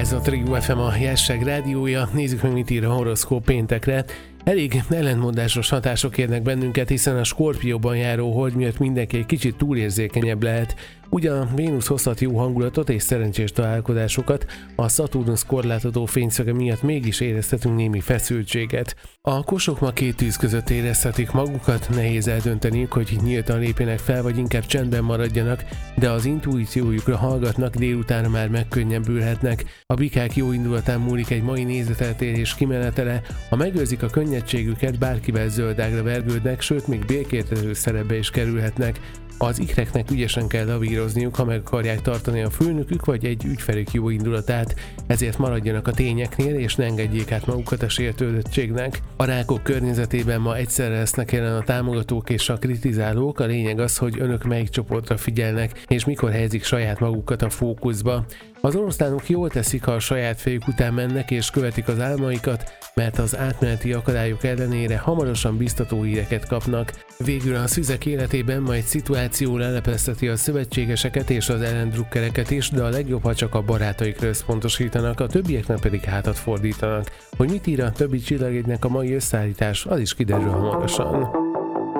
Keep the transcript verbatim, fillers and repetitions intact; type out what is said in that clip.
Ez a Trio ef em, a Jazság rádiója. Nézzük meg, mit ír a horoszkóp péntekre. Elég ellentmondásos hatások érnek bennünket, hiszen a Skorpióban járó hold miatt mindenki egy kicsit túlérzékenyebb lehet. Ugyan Vénusz hozhat jó hangulatot és szerencsés találkozásokat, a Szaturnusz korlátozó fényszöge miatt mégis érezhetünk némi feszültséget. A kosok ma két tűz között érezhetik magukat, nehéz eldönteniük, hogy nyíltan lépjenek fel, vagy inkább csendben maradjanak, de az intuíciójukra hallgatnak, délután már megkönnyebbülhetnek. A bikák jó indulatán múlik egy mai nézeteltérés kimenetele, ha megőrzik a könnyedségüket, bárkivel zöldágra vergődnek, sőt még békéltető szerepbe is kerülhetnek. Az ikreknek ügyesen kell lavírozniuk, ha meg akarják tartani a főnökük vagy egy ügyfelük jó indulatát, ezért maradjanak a tényeknél és ne engedjék át magukat a sértődöttségnek. A rákok környezetében ma egyszerre lesznek jelen a támogatók és a kritizálók, a lényeg az, hogy önök melyik csoportra figyelnek és mikor helyezik saját magukat a fókuszba. Az oroszlánok jól teszik, ha a saját fejük után mennek és követik az álmaikat, mert az átmeneti akadályok ellenére hamarosan biztató híreket kapnak. Végül a szüzek életében majd szituáció leleplezteti a szövetségeseket és az ellendrukkereket is, de a legjobb, ha csak a barátaikra összpontosítanak, a többieknek pedig hátat fordítanak. Hogy mit ír a többi csillagjegynek a mai összeállítás, az is kiderül hamarosan.